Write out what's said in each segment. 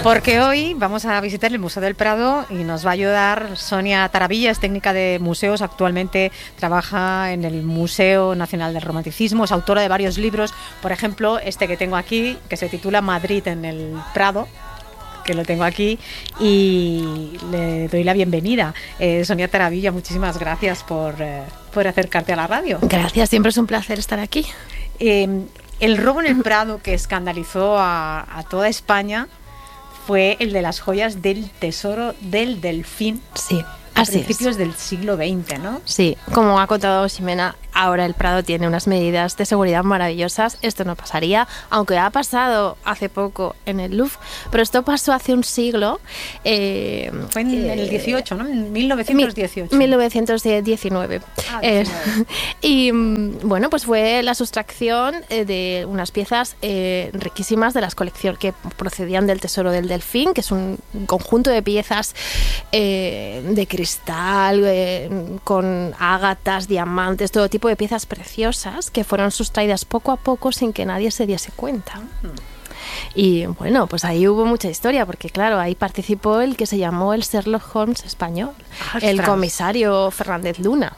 Porque hoy vamos a visitar el Museo del Prado y nos va a ayudar Sonia Taravilla, es técnica de museos, actualmente trabaja en el Museo Nacional del Romanticismo, es autora de varios libros, por ejemplo, este que tengo aquí, que se titula Madrid en el Prado, que lo tengo aquí, y le doy la bienvenida. Sonia Taravilla, muchísimas gracias por acercarte a la radio. Gracias, siempre es un placer estar aquí. El robo en el Prado que escandalizó a toda España fue el de las joyas del Tesoro del Delfín. Sí, a principios del siglo XX, ¿no? Sí, como ha contado Ximena, ahora el Prado tiene unas medidas de seguridad maravillosas. Esto no pasaría, aunque ha pasado hace poco en el Louvre, pero esto pasó hace un siglo. Fue en el 18, ¿no? En 1918. 1919. Y bueno, pues fue la sustracción de unas piezas riquísimas de las colecciones que procedían del Tesoro del Delfín, que es un conjunto de piezas de cristal, con ágatas, diamantes, todo tipo de piezas preciosas que fueron sustraídas poco a poco sin que nadie se diese cuenta. Y bueno, pues ahí hubo mucha historia, porque claro, ahí participó el que se llamó el Sherlock Holmes español, el comisario Fernández Luna.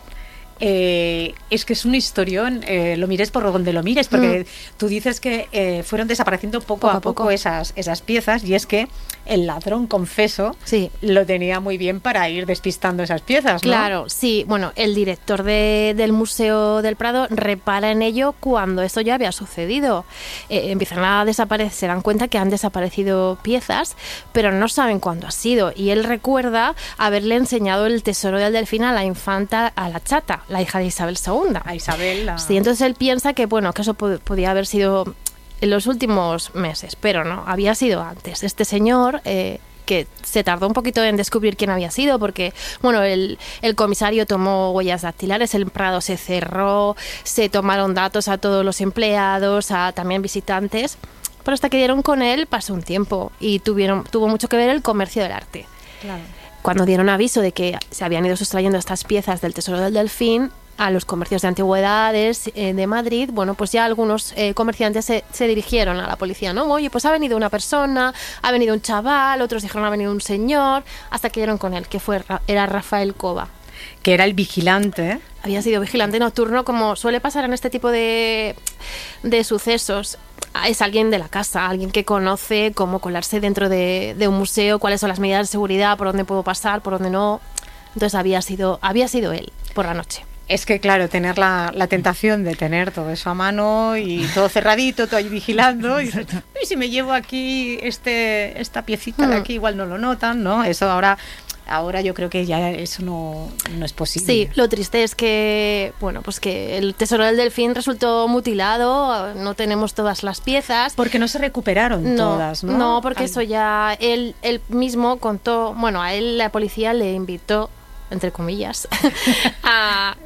Es que es un historión, lo mires por donde lo mires, porque tú dices que fueron desapareciendo poco a poco esas piezas, y es que el ladrón confeso lo tenía muy bien para ir despistando esas piezas, ¿no? Claro, sí. Bueno, el director del Museo del Prado repara en ello cuando esto ya había sucedido. Empiezan a desaparecer, se dan cuenta que han desaparecido piezas, pero no saben cuándo ha sido, y él recuerda haberle enseñado el Tesoro del Delfín a la infanta, a la chata, la hija de Isabel II. A Isabel. Sí, entonces él piensa que, bueno, que eso podía haber sido en los últimos meses, pero no, había sido antes. Este señor, que se tardó un poquito en descubrir quién había sido, porque, bueno, el comisario tomó huellas dactilares, el Prado se cerró, se tomaron datos a todos los empleados, a también visitantes, pero hasta que dieron con él pasó un tiempo y tuvo mucho que ver el comercio del arte. Claro. Cuando dieron aviso de que se habían ido sustrayendo estas piezas del Tesoro del Delfín a los comercios de antigüedades de Madrid, bueno, pues ya algunos comerciantes se dirigieron a la policía, ¿no? Oye, pues ha venido una persona, ha venido un chaval, otros dijeron ha venido un señor, hasta que dieron con él, que era Rafael Cova. Que era el vigilante. Había sido vigilante nocturno, como suele pasar en este tipo de sucesos. Es alguien de la casa, alguien que conoce cómo colarse dentro de un museo, cuáles son las medidas de seguridad, por dónde puedo pasar, por dónde no. Entonces había sido él por la noche. Es que, claro, tener la tentación de tener todo eso a mano y todo cerradito, todo ahí vigilando, y si me llevo aquí esta piecita de aquí, igual no lo notan, ¿no? Eso ahora yo creo que ya eso no es posible. Sí, lo triste es que, bueno, pues que el Tesoro del Delfín resultó mutilado, no tenemos todas las piezas. Porque no se recuperaron todas, ¿no? No, porque eso ya él mismo contó, bueno, a él la policía le invitó, entre comillas, a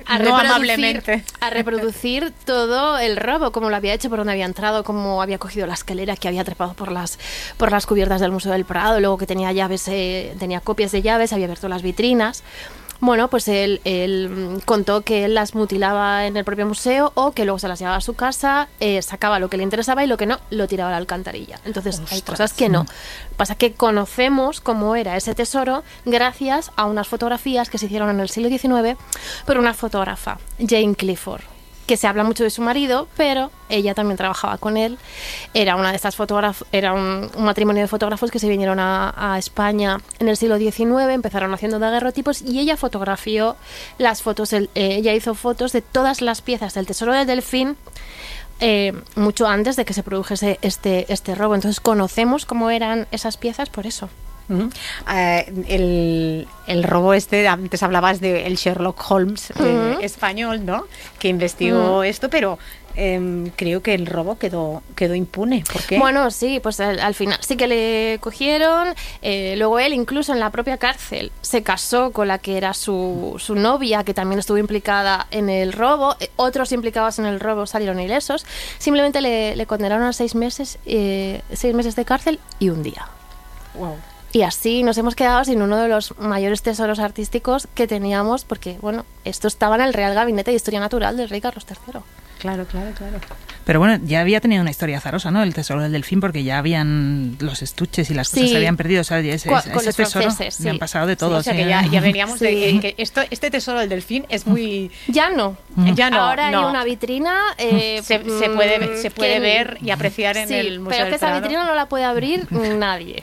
reproducir todo el robo, cómo lo había hecho, por dónde había entrado, cómo había cogido la escalera, que había trepado por las cubiertas del Museo del Prado, luego que tenía llaves, tenía copias de llaves, había abierto las vitrinas. Bueno, pues él contó que él las mutilaba en el propio museo, o que luego se las llevaba a su casa, sacaba lo que le interesaba y lo que no, lo tiraba a la alcantarilla. Entonces, hay cosas que no. Pasa que conocemos cómo era ese tesoro gracias a unas fotografías que se hicieron en el siglo XIX por una fotógrafa, Jane Clifford, que se habla mucho de su marido, pero ella también trabajaba con él. Era una de estas fotógrafos, era un matrimonio de fotógrafos que se vinieron a España en el siglo XIX, empezaron haciendo daguerrotipos y ella fotografió las fotos, ella hizo fotos de todas las piezas del Tesoro del Delfín mucho antes de que se produjese este robo. Entonces conocemos cómo eran esas piezas por eso. Uh-huh. El robo antes hablabas del Sherlock Holmes español, ¿no? Que investigó esto, pero creo que el robo quedó impune. ¿Por qué? Bueno, sí, pues al final sí que le cogieron. Luego él, incluso en la propia cárcel, se casó con la que era su novia, que también estuvo implicada en el robo. Otros implicados en el robo salieron ilesos. Simplemente le condenaron a 6 meses de cárcel y un día. Wow. Y así nos hemos quedado sin uno de los mayores tesoros artísticos que teníamos, porque, bueno, esto estaba en el Real Gabinete de Historia Natural del rey Carlos III. Claro. Pero bueno, ya había tenido una historia azarosa, ¿no? El tesoro del delfín, porque ya habían los estuches y las cosas se habían perdido. O sea, ese los tesoro franceses, le han pasado de todo. Sí, o sea, que ya veníamos de que este tesoro del delfín es muy... Ya no. Ahora hay una vitrina... se puede ver y apreciar en el Museo del Prado. Pero que esa vitrina no la puede abrir nadie.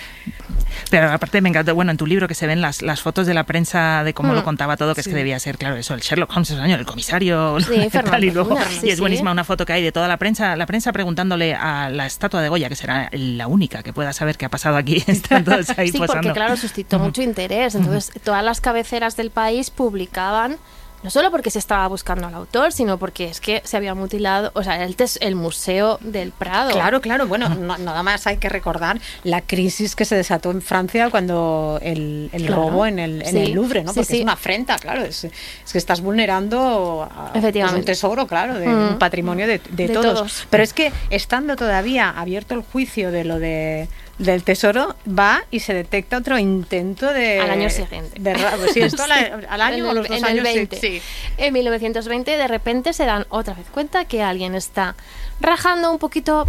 Pero aparte me encanta, bueno, en tu libro que se ven las fotos de la prensa de cómo lo contaba todo, que es que debía ser, claro, eso, el Sherlock Holmes español, el comisario, tal, y luego, y es buenísima una foto que hay de toda la prensa preguntándole a la estatua de Goya, que será la única que pueda saber qué ha pasado aquí, están todos ahí sí, posando. Porque claro, suscitó mucho interés, entonces todas las cabeceras del país publicaban, no solo porque se estaba buscando al autor, sino porque es que se había mutilado, o sea, el Museo del Prado. Claro, bueno, nada más hay que recordar la crisis que se desató en Francia cuando el robo en el Louvre, ¿no? Porque es una afrenta, claro, es que estás vulnerando un tesoro, claro, de un patrimonio de todos. Pero es que estando todavía abierto el juicio de lo del tesoro, va y se detecta otro intento de... Al año siguiente. Sí, esto al año o los 2 años. 20. Sí. En 1920 de repente se dan otra vez cuenta que alguien está rajando un poquito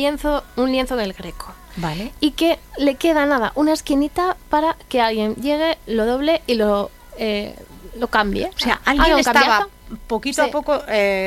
un lienzo del Greco. Vale. Y que le queda nada, una esquinita para que alguien llegue, lo doble y lo cambie. O sea, alguien estaba poquito a poco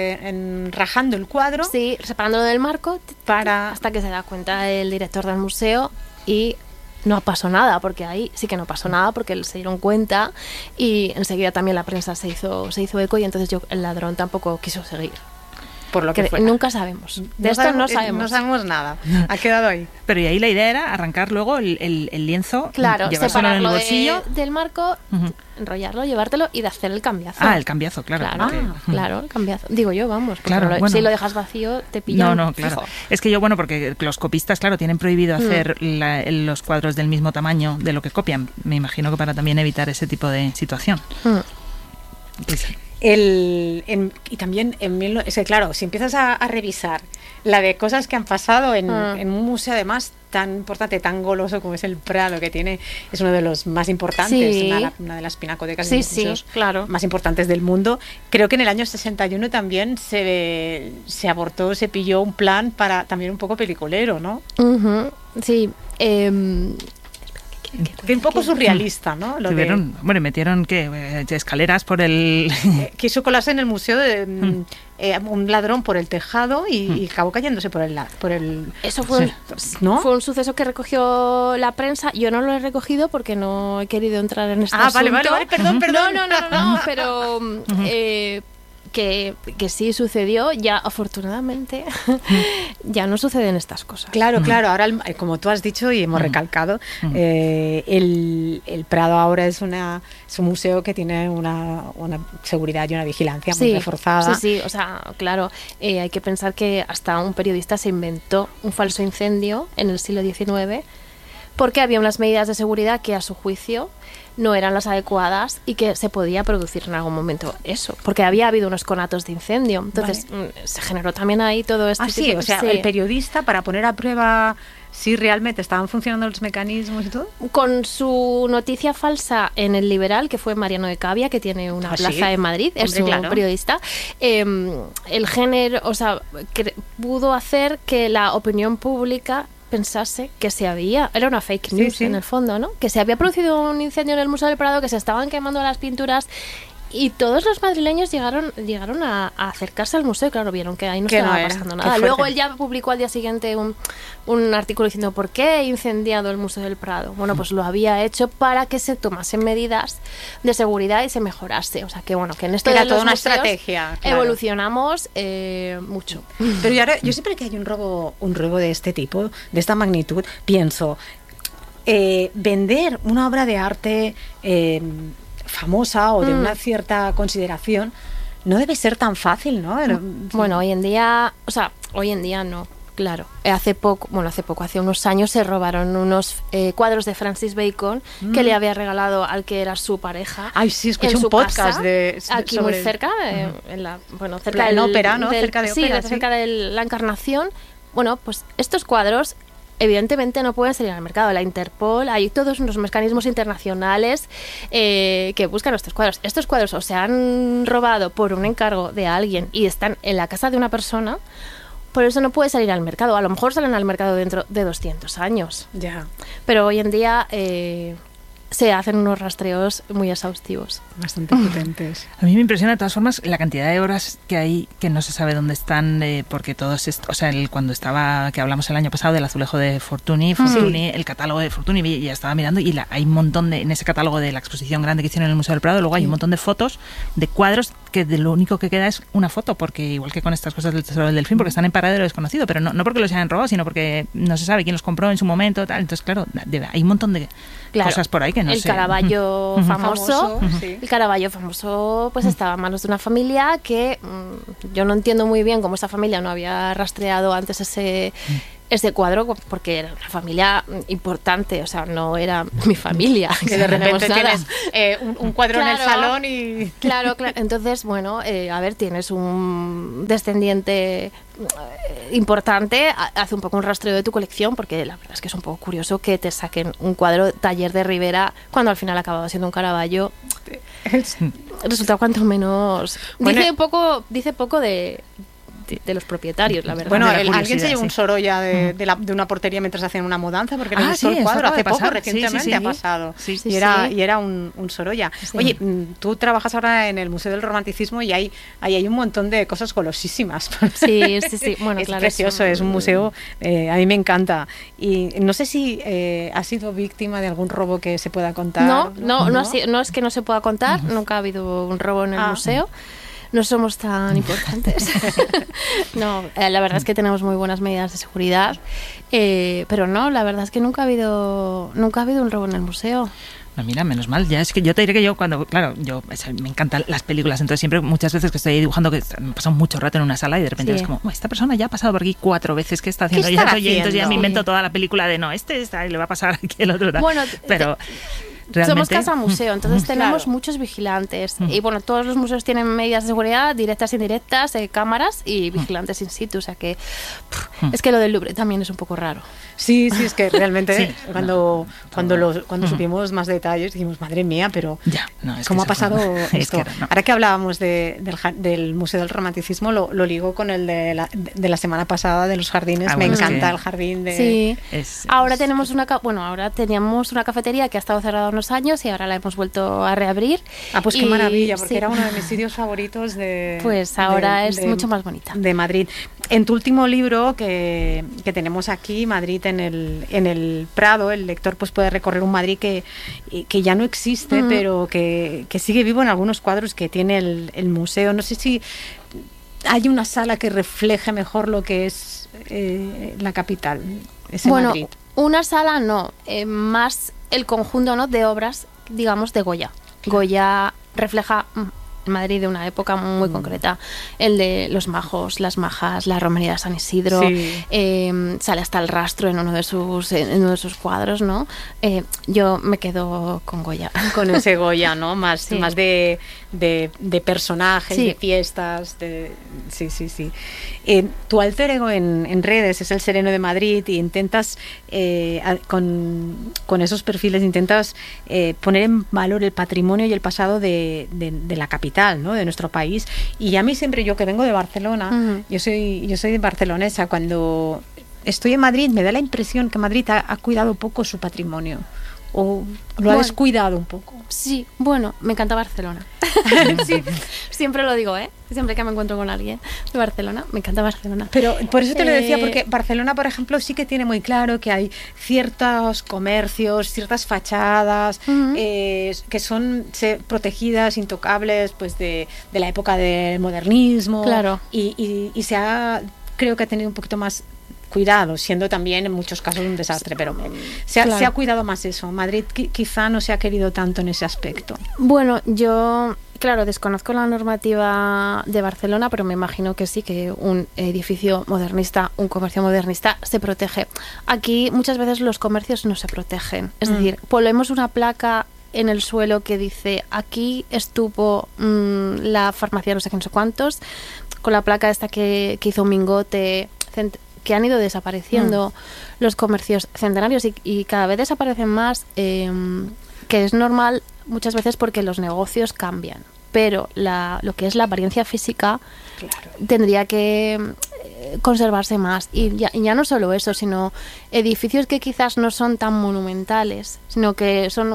rajando el cuadro. Sí, separándolo del marco hasta que se da cuenta el director del museo y no pasó nada, porque ahí sí que no pasó nada, porque se dieron cuenta y enseguida también la prensa se hizo eco y entonces el ladrón tampoco quiso seguir. Por lo que nunca sabemos. Esto no sabemos. No sabemos nada. Ha quedado ahí. Pero y ahí la idea era arrancar luego el lienzo, claro, llevárselo en el bolsillo del marco, enrollarlo, llevártelo y de hacer el cambiazo. Ah, el cambiazo, claro. Claro, el cambiazo. Digo yo, vamos. Claro, si lo dejas vacío, te pillan. No, claro. Es que porque los copistas, claro, tienen prohibido hacer los cuadros del mismo tamaño de lo que copian. Me imagino que para también evitar ese tipo de situación. Y también es que claro, si empiezas a revisar la de cosas que han pasado en un museo además tan importante, tan goloso como es el Prado, que es uno de los más importantes, una de las pinacotecas de los museos más importantes del mundo. Creo que en el año 61 también se abortó, se pilló un plan para también un poco peliculero, ¿no? Sí. Que un poco surrealista, ¿no? Metieron escaleras por el... quiso colarse en el museo de un ladrón por el tejado y acabó cayéndose por el... Eso fue, fue un suceso que recogió la prensa. Yo no lo he recogido porque no he querido entrar en este asunto. Vale, perdón. No, pero... Que sí sucedió, ya afortunadamente ya no suceden estas cosas. Claro, ahora como tú has dicho y hemos recalcado, el Prado ahora es un museo que tiene una seguridad y una vigilancia muy reforzada. Sí, o sea, claro, hay que pensar que hasta un periodista se inventó un falso incendio en el siglo XIX porque había unas medidas de seguridad que a su juicio no eran las adecuadas y que se podía producir en algún momento eso, porque había habido unos conatos de incendio. Entonces se generó también ahí todo esto. El periodista, para poner a prueba si realmente estaban funcionando los mecanismos y todo. Con su noticia falsa en El Liberal, que fue Mariano de Cavia, que tiene una plaza en Madrid, es un periodista, el género, pudo hacer que la opinión pública pensase que era una fake news en el fondo, ¿no? Que se había producido un incendio en el Museo del Prado, que se estaban quemando las pinturas y todos los madrileños llegaron a acercarse al museo. Claro, vieron que ahí no estaba pasando nada. Luego él ya publicó al día siguiente un artículo diciendo ¿por qué he incendiado el Museo del Prado? Bueno, pues lo había hecho para que se tomasen medidas de seguridad y se mejorase. O sea, que que en esto era de toda los una museos estrategia. Evolucionamos mucho. Pero yo siempre que hay un robo de este tipo, de esta magnitud, pienso vender una obra de arte famosa o de una cierta consideración no debe ser tan fácil, ¿no? Bueno, hoy en día no, claro. Hace unos años se robaron unos cuadros de Francis Bacon que le había regalado al que era su pareja. Ay, sí, escuché un podcast aquí muy cerca, cerca del ópera, ¿no? Cerca de ópera, cerca de la Encarnación. Bueno, pues estos cuadros evidentemente no pueden salir al mercado. La Interpol, hay todos unos mecanismos internacionales que buscan estos cuadros. Estos cuadros o se han robado por un encargo de alguien y están en la casa de una persona, por eso no puede salir al mercado. A lo mejor salen al mercado dentro de 200 años. Ya. Pero hoy en día se hacen unos rastreos muy exhaustivos. Bastante potentes. A mí me impresiona de todas formas la cantidad de obras que hay que no se sabe dónde están, porque todos, o sea, cuando estaba, que hablamos el año pasado del azulejo de Fortuny, el catálogo de Fortuny, ya estaba mirando y hay un montón en ese catálogo de la exposición grande que hicieron en el Museo del Prado, luego hay un montón de fotos de cuadros que de lo único que queda es una foto, porque igual que con estas cosas del Tesoro del Delfín, porque están en paradero desconocido, pero no porque los hayan robado, sino porque no se sabe quién los compró en su momento, tal. Entonces, claro, hay un montón de cosas por ahí que no sé. Caravaggio famoso, sí. El Caravaggio famoso pues estaba en manos de una familia que yo no entiendo muy bien cómo esta familia no había rastreado antes ese cuadro, porque era una familia importante, o sea, no era mi familia. Que de repente tienes un cuadro en el salón y... Claro. Entonces, bueno, a ver, tienes un descendiente importante, hace un poco un rastreo de tu colección, porque la verdad es que es un poco curioso que te saquen un cuadro Taller de Rivera cuando al final acababa siendo un Caravaggio. Resulta cuanto menos... Dice poco de los propietarios, la verdad. Bueno, alguien se llevó un Sorolla de una portería mientras hacían una mudanza, porque le gustó el cuadro hace poco, recientemente ha pasado. Y era un Sorolla. Sí. Oye, tú trabajas ahora en el Museo del Romanticismo y hay un montón de cosas golosísimas. Sí. Bueno, es claro, precioso, es un museo, a mí me encanta. Y no sé si has sido víctima de algún robo que se pueda contar. No es que no se pueda contar, nunca ha habido un robo en el museo. No somos tan importantes. No, la verdad es que tenemos muy buenas medidas de seguridad, pero no, la verdad es que nunca ha habido un robo en el museo. No, mira, menos mal. Ya es que yo te diré que yo me encantan las películas, entonces siempre muchas veces que estoy dibujando, que me paso mucho rato en una sala y de repente es como, esta persona ya ha pasado por aquí 4 veces, ¿qué está haciendo? Entonces ya me invento toda la película de le va a pasar aquí el otro. Bueno, pero... Realmente. Somos casa museo, entonces tenemos muchos vigilantes. Y bueno, todos los museos tienen medidas de seguridad, directas e indirectas, cámaras y vigilantes in situ. O sea que es que lo del Louvre también es un poco raro. Sí, es que realmente cuando supimos más detalles dijimos, madre mía, pero ¿cómo ha pasado esto? Ahora que hablábamos del Museo del Romanticismo, lo ligo con el de la semana pasada de los jardines. Me encanta el jardín de... Sí. Ahora teníamos una cafetería que ha estado cerrada unos años y ahora la hemos vuelto a reabrir. Pues qué maravilla, porque era uno de mis sitios favoritos de... Pues ahora es mucho más bonita. De Madrid. En tu último libro que tenemos aquí, Madrid en el Prado, el lector pues puede recorrer un Madrid que ya no existe, pero que sigue vivo en algunos cuadros que tiene el museo. No sé si hay una sala que refleje mejor lo que es la capital, Madrid. Una sala no, más el conjunto, ¿no?, de obras, digamos, de Goya. Goya refleja Madrid de una época muy concreta, el de los majos, las majas, la romería de San Isidro, sale hasta el rastro en uno de sus cuadros, ¿no? Yo me quedo con Goya. Con ese Goya, ¿no? Más de personajes, de fiestas, sí. Tu alter ego en redes es el Sereno de Madrid y intentas, con esos perfiles, intentas poner en valor el patrimonio y el pasado de la capital, ¿no?, de nuestro país. Y a mí siempre, yo que vengo de Barcelona, yo soy barcelonesa, cuando estoy en Madrid me da la impresión que Madrid ha cuidado poco su patrimonio. ¿O lo ha descuidado un poco? Sí, bueno, me encanta Barcelona. Sí, siempre lo digo, siempre que me encuentro con alguien de Barcelona, me encanta Barcelona. Pero por eso te lo decía, porque Barcelona, por ejemplo, sí que tiene muy claro que hay ciertos comercios, ciertas fachadas que son protegidas, intocables, pues de la época del modernismo. Claro. Y creo que ha tenido un poquito más cuidado, siendo también en muchos casos un desastre, pero se ha cuidado más eso. Madrid quizá no se ha querido tanto en ese aspecto. Bueno, yo, claro, desconozco la normativa de Barcelona, pero me imagino que sí, que un edificio modernista, un comercio modernista se protege. Aquí muchas veces los comercios no se protegen. Es decir, ponemos una placa en el suelo que dice aquí estuvo la farmacia no sé qué, no sé cuántos, con la placa esta que hizo un Mingote, que han ido desapareciendo los comercios centenarios y cada vez desaparecen más, que es normal muchas veces porque los negocios cambian. Pero lo que es la apariencia física tendría que conservarse más. Y ya no solo eso, sino edificios que quizás no son tan monumentales, sino que son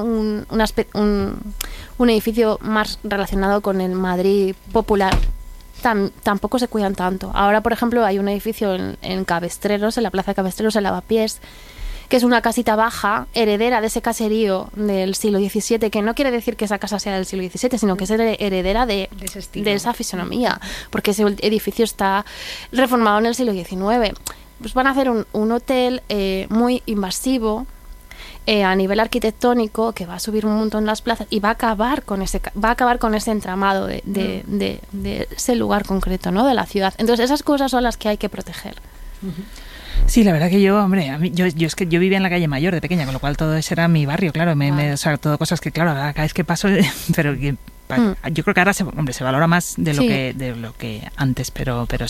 un edificio más relacionado con el Madrid popular. Tampoco se cuidan tanto. Ahora, por ejemplo, hay un edificio en Cabestreros, en la plaza de Cabestreros, en Lavapiés, que es una casita baja, heredera de ese caserío del siglo XVII, que no quiere decir que esa casa sea del siglo XVII, sino que es heredera de esa fisonomía, porque ese edificio está reformado en el siglo XIX. Pues van a hacer un hotel muy invasivo a nivel arquitectónico, que va a subir un montón las plazas y va a acabar con ese entramado de ese lugar concreto, ¿no?, de la ciudad. Entonces esas cosas son las que hay que proteger. Sí, la verdad que yo, hombre, yo es que yo vivía en la calle Mayor de pequeña, con lo cual todo ese era mi barrio, claro, o sea, todo cosas que, claro, cada vez que paso, pero que yo creo que ahora se valora más de lo que antes, pero